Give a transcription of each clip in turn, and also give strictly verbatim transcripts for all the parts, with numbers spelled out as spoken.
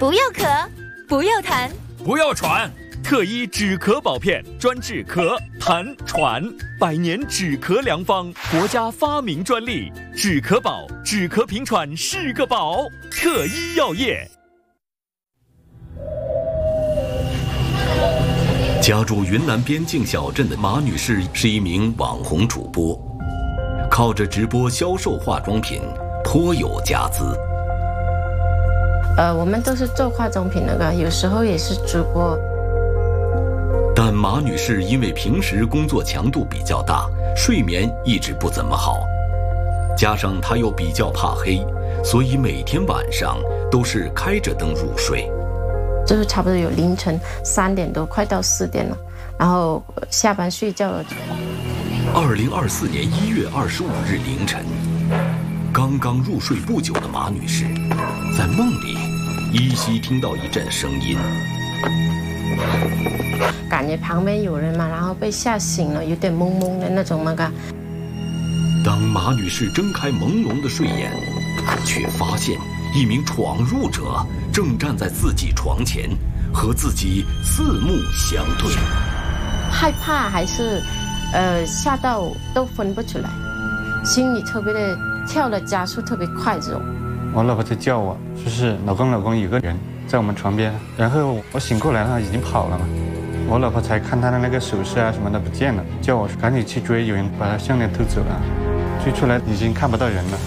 不要咳，不要痰， 不要喘。特医止咳宝片，专治咳、痰、喘，百年止咳良方，国家发明专利。止咳宝，止咳平喘是个宝。特医药业。 家住云南边境小镇的马女士是一名网红主播，靠着直播销售化妆品，颇有家资。 呃，我们都是做化妆品那个，有时候也是直播。 但马女士因为平时工作强度比较大，睡眠一直不怎么好，加上她又比较怕黑，所以每天晚上都是开着灯入睡。 就是差不多有凌晨三点多，快到四点了，然后下班睡觉了。 二零二四年一月二十五日凌晨，刚刚入睡不久的马女士，在梦里依稀听到一阵声音。 感觉旁边有人嘛，然后被吓醒了，有点懵懵的那种那个。 当马女士睁开朦胧的睡眼，却发现一名闯入者正站在自己床前，和自己四目相对。 害怕还是呃吓到都分不出来，心里特别的跳的加速特别快这种。 我老婆在叫我，说是老公老公有个人在我们床边，然后我醒过来，他已经跑了嘛。我老婆才看他的那个首饰啊什么的不见了，叫我赶紧去追，有人把他项链偷走了，追出来已经看不到人了。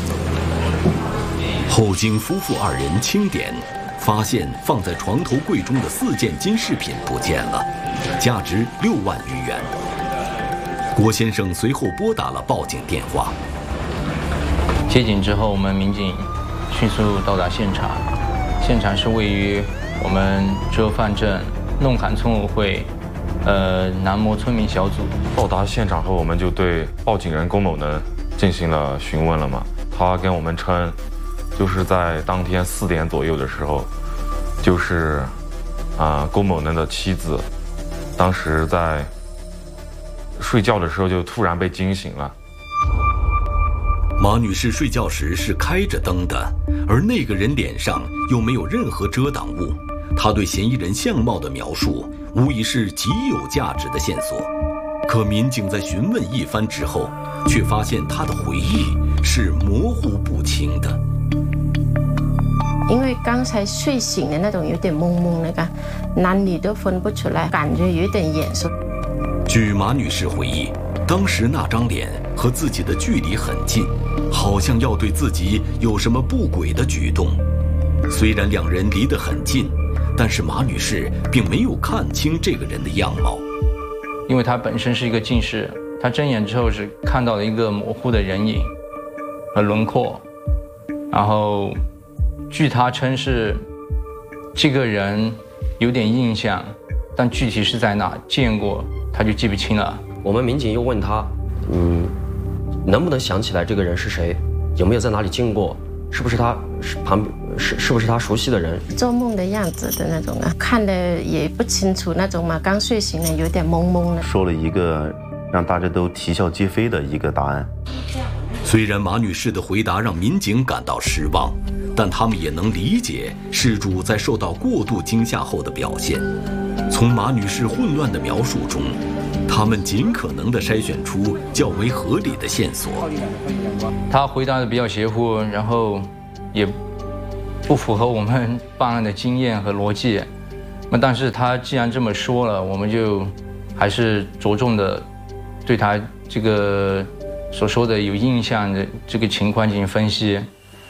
后经夫妇二人清点，发现放在床头柜中的四件金饰品不见了，价值六万余元。郭先生随后拨打了报警电话。 接警之后，我们民警迅速到达现场，现场是位于我们遮范镇弄坎村委会呃南模村民小组。 到达现场后，我们就对报警人龚某能进行了询问了嘛。他跟我们称，就是在当天四点左右的时候，就是啊龚某能的妻子，当时在睡觉的时候就突然被惊醒了。 马女士睡觉时是开着灯的，而那个人脸上又没有任何遮挡物。她对嫌疑人相貌的描述无疑是极有价值的线索。可民警在询问一番之后，却发现她的回忆是模糊不清的。 因为刚才睡醒的那种有点懵懵那个，男女都分不出来，感觉有点眼熟。 据马女士回忆，当时那张脸和自己的距离很近，好像要对自己有什么不轨的举动。虽然两人离得很近，但是马女士并没有看清这个人的样貌。 因为她本身是一个近视，她睁眼之后是看到了一个模糊的人影和轮廓，然后据她称是这个人有点印象，但具体是在哪见过她就记不清了。 我们民警又问她，嗯，能不能想起来这个人是谁？有没有在哪里见过？是不是他是旁是是不是他熟悉的人？ 做梦的样子的那种啊，看的也不清楚那种嘛，刚睡醒了有点懵懵的。 说了一个让大家都啼笑皆非的一个答案。 虽然马女士的回答让民警感到失望，但他们也能理解事主在受到过度惊吓后的表现。从马女士混乱的描述中，他们尽可能地筛选出较为合理的线索。 他回答的比较邪乎，然后也不符合我们办案的经验和逻辑。那但是他既然这么说了，我们就还是着重的对他这个所说的有印象的这个情况进行分析。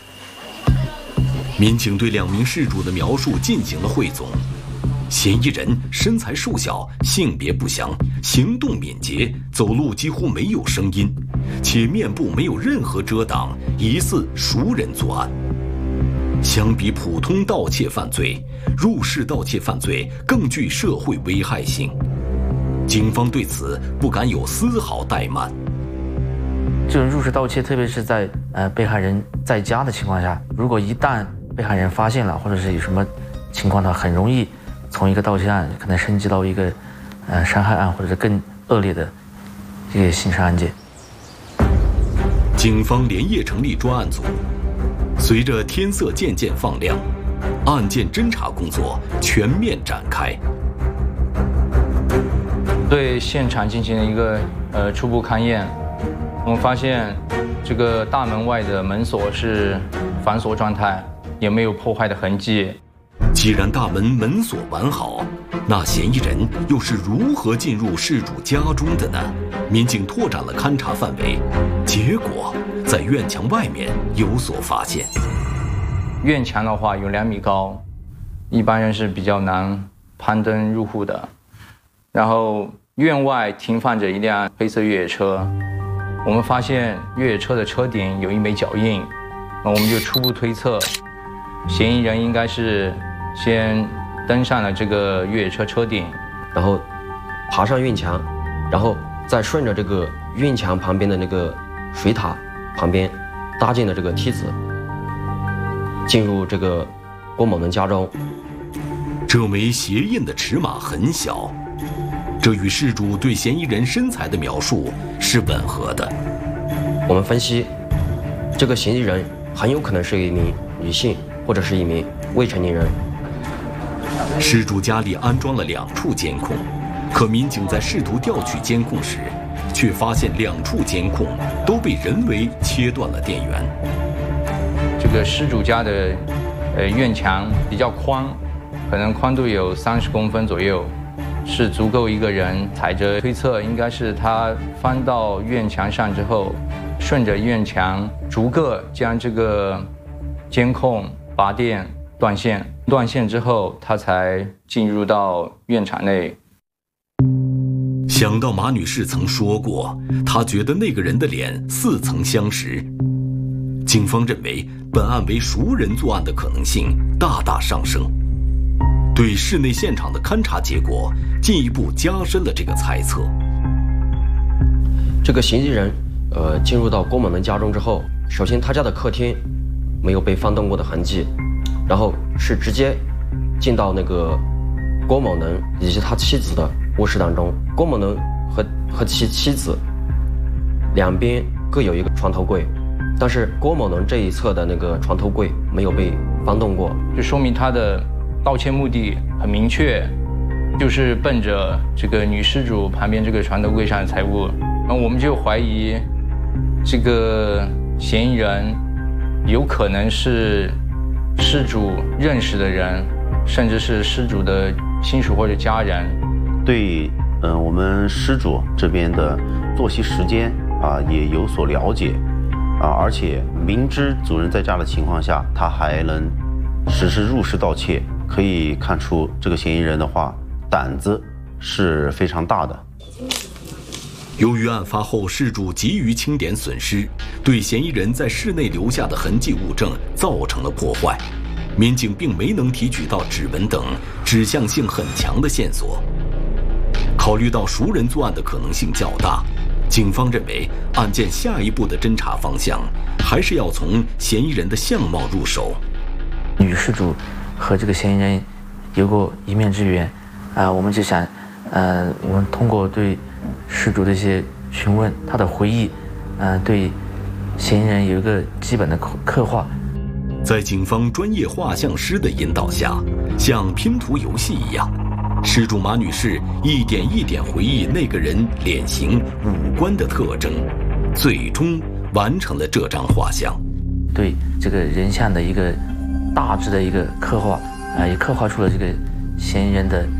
民警对两名事主的描述进行了汇总。嫌疑人身材瘦小，性别不详，行动敏捷，走路几乎没有声音，且面部没有任何遮挡，疑似熟人作案。相比普通盗窃犯罪，入室盗窃犯罪更具社会危害性。警方对此不敢有丝毫怠慢。 这种入室盗窃，特别是在呃被害人在家的情况下，如果一旦被害人发现了，或者是有什么情况的，很容易从一个盗窃案可能升级到一个呃伤害案，或者是更恶劣的这个刑事案件。 警方连夜成立专案组。随着天色渐渐放亮， 案件侦查工作全面展开。 对现场进行了一个呃初步勘验，我们发现这个大门外的门锁是反锁状态，也没有破坏的痕迹。 既然大门门锁完好，那嫌疑人又是如何进入事主家中的呢？民警拓展了勘查范围，结果在院墙外面有所发现。 院墙的话有两米高，一般人是比较难攀登入户的。然后院外停放着一辆黑色越野车，我们发现越野车的车顶有一枚脚印，那我们就初步推测，嫌疑人应该是先登上了这个越野车车顶， 然后爬上院墙，然后再顺着这个院墙旁边的那个水塔旁边搭建的这个梯子，进入这个郭某能家中。 这枚鞋印的尺码很小，这与事主对嫌疑人身材的描述是吻合的。 我们分析，这个嫌疑人很有可能是一名女性或者是一名未成年人。 事主家里安装了两处监控，可民警在试图调取监控时，却发现两处监控都被人为切断了电源。 这个失主家的呃院墙比较宽，可能宽度有三十公分左右，是足够一个人踩着。推测应该是他翻到院墙上之后，顺着院墙逐个将这个监控拔电断线，断线之后他才进入到院场内。 想到马女士曾说过，她觉得那个人的脸似曾相识，警方认为本案为熟人作案的可能性大大上升。对室内现场的勘查结果进一步加深了这个猜测。 这个嫌疑人呃进入到郭某能家中之后，首先他家的客厅没有被翻动过的痕迹，然后是直接进到那个郭某能以及他妻子的卧室当中。郭某能和和其妻子两边各有一个床头柜，但是郭某能这一侧的那个床头柜没有被翻动过， 就说明他的盗窃目的很明确，就是奔着这个女失主旁边这个床头柜上的财物。那我们就怀疑这个嫌疑人有可能是失主认识的人，甚至是失主的亲属或者家人。 对，嗯、呃，我们失主这边的作息时间啊也有所了解啊，而且明知主人在家的情况下，他还能实施入室盗窃，可以看出这个嫌疑人的话胆子是非常大的。 由于案发后事主急于清点损失，对嫌疑人在室内留下的痕迹物证造成了破坏，民警并没能提取到指纹等指向性很强的线索。考虑到熟人作案的可能性较大，警方认为案件下一步的侦查方向还是要从嫌疑人的相貌入手。 女失主和这个嫌疑人有过一面之缘，啊、呃，我们就想，呃，我们通过对失主的一些询问，他的回忆，呃，对嫌疑人有一个基本的刻画。 在警方专业画像师的引导下，像拼图游戏一样，失主马女士一点一点回忆那个人脸型、五官的特征，最终完成了这张画像。 对这个人像的一个大致的一个刻画，啊、呃，也刻画出了这个嫌疑人的